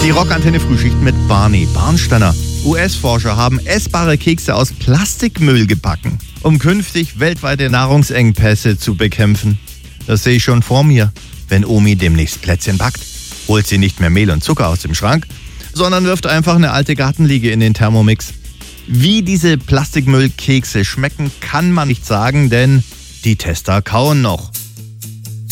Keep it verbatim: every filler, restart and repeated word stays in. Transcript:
Die Rockantenne Frühschicht mit Barney Barnsteiner. U S-Forscher haben essbare Kekse aus Plastikmüll gebacken, um künftig weltweite Nahrungsengpässe zu bekämpfen. Das sehe ich schon vor mir, wenn Omi demnächst Plätzchen backt. Holt sie nicht mehr Mehl und Zucker aus dem Schrank, sondern wirft einfach eine alte Gartenliege in den Thermomix. Wie diese Plastikmüllkekse schmecken, kann man nicht sagen, denn die Tester kauen noch.